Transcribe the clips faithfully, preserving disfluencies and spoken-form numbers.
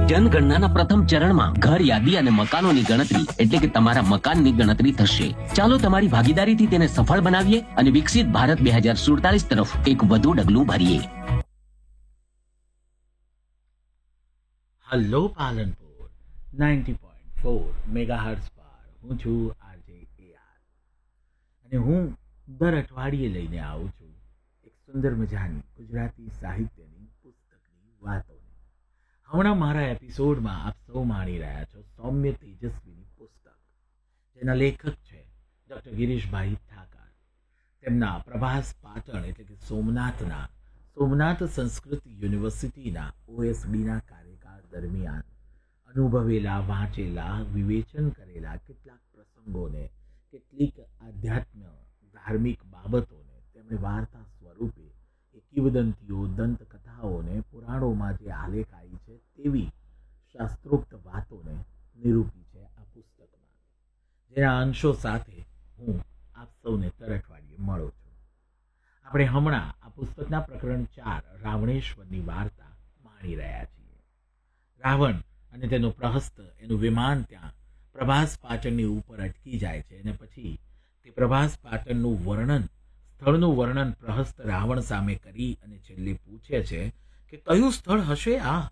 જનગણનાના પ્રથમ ચરણમાં ઘર યાદી અને મકાનોની ગણતરી એટલે કે તમારા મકાનની ગણતરી થશે. ચાલો તમારી ભાગીદારીથી તેને સફળ બનાવીએ અને વિકસિત ભારત બે હજાર સુડતાલીસ તરફ એક વધુ ડગલું ભરીએ. Hello Palanpur ninety point four megahertz પર હું છું આરજે એઆર અને હું દર અઠવાડિયે લઈને આવું છું એક સુંદર મજાની ગુજરાતી સાહિત્યની પુસ્તકની વાતોને. હમણાં મારા એપિસોડમાં આપ સૌ માણી રહ્યા છો સૌમ્ય તેજસ્વીની પુસ્તક, જેના લેખક છે ડૉક્ટર ગિરીશભાઈ ઠાકર. તેમના પ્રભાસ પાટણ એટલે કે સોમનાથના સોમનાથ સંસ્કૃત યુનિવર્સિટીના ઓએસડીના કાર્યકાળ દરમિયાન અનુભવેલા, વાંચેલા, વિવેચન કરેલા કેટલાક પ્રસંગોને, કેટલીક આધ્યાત્મ ધાર્મિક બાબતોને તેમણે વાર્તા સ્વરૂપે એ કિંવદંતીઓ, દંતકથાઓને, પુરાણોમાં જે આલેખ આવી છે તેવી શાસ્ત્રોક્ત વાતોને નિરૂપી છે આ પુસ્તકમાં, જેના અંશો સાથે હું આપ સૌને દર અઠવાડિયે મળું છું. આપણે હમણાં આ પુસ્તકના પ્રકરણ ચાર રાવણેશ્વરની વાર્તા માણી રહ્યા છીએ. રાવણ અને તેનો પ્રહસ્ત, એનું વિમાન ત્યાં પ્રભાસ પાટણની ઉપર અટકી જાય છે અને પછી તે પ્રભાસ પાટણનું વર્ણન, સ્થળનું વર્ણન પ્રહસ્ત રાવણ સામે કરી અને છેલ્લે પૂછે છે કે કયું સ્થળ હશે આ?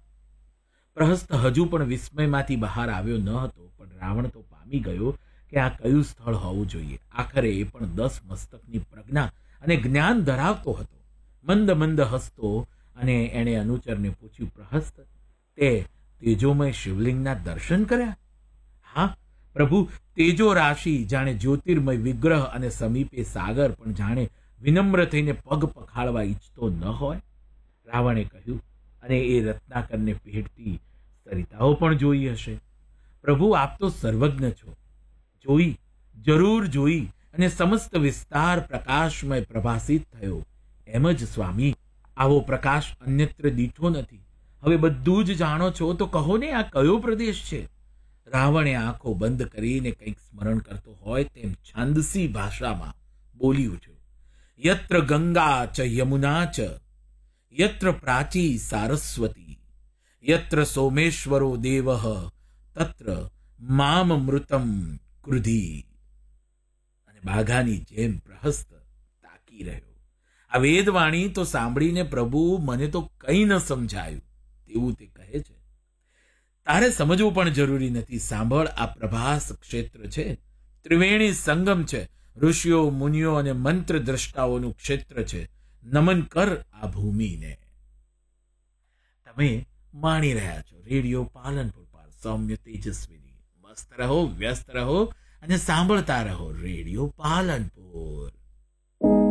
પ્રહસ્ત હજુ પણ વિસ્મયમાંથી બહાર આવ્યો ન હતો, પણ રાવણ તો પામી ગયો કે આ કયું સ્થળ હોવું જોઈએ. આખરે એ પણ દસ મસ્તકની પ્રજ્ઞા અને જ્ઞાન ધરાવતો હતો. મંદ મંદ હસતો અને એણે અનુચરને પૂછ્યું, પ્રહસ્ત, તે તેજોમય શિવલિંગના દર્શન કર્યા? હા પ્રભુ, તેજો રાશિ જાણે જ્યોતિર્મય વિગ્રહ અને સમીપે સાગર પણ જાણે વિનમ્ર થઈને પગ પખાળવા ઈચ્છતો ન હોય. રાવણે કહ્યું, અને એ રત્નાકરને ભેટતી સરિતાઓ પણ જોઈ હશે. પ્રભુ, આપ તો સર્વજ્ઞ છો. જોઈ, જરૂર જોઈ, અને સમસ્ત વિસ્તાર પ્રકાશમય પ્રભાસિત થયો. એમ જ સ્વામી, આવો પ્રકાશ અન્યત્ર દીઠો નથી. હવે બધું જ જાણો છો તો કહો ને, આ કયો પ્રદેશ છે? રાવણે આંખો બંધ કરીને કંઈક સ્મરણ કરતો હોય તેમ છાંદસી ભાષામાં બોલી ઉઠ્યો, યત્ર ગંગા ચ યમુના ચ યત્ર પ્રાચી સારસ્વતી યત્ર સોમેશ્વરો દેવઃ તત્ર મામ મૃતમ ક્રુધી. અને બાઘાની જેમ પ્રહસ્ત તાકી રહ્યો. આ વેદવાણી તો સાંભળીને પ્રભુ, મને તો કંઈ ન સમજાયું તેવું તે કહે છે. તારે સમજવું પણ જરૂરી નથી. સાંભળ, આ પ્રભાસ ક્ષેત્ર છે, ત્રિવેણી સંગમ છે, ઋષિઓ, મુનિઓ અને મંત્ર દ્રષ્ટાઓનું ક્ષેત્ર છે. નમન કર આ ભૂમિને. તમે માણી રહ્યા છો રેડિયો પાલનપુર પર સૌમ્ય તેજસ્વીની. મસ્ત રહો, વ્યસ્ત રહો અને સાંભળતા રહો રેડિયો પાલનપુર.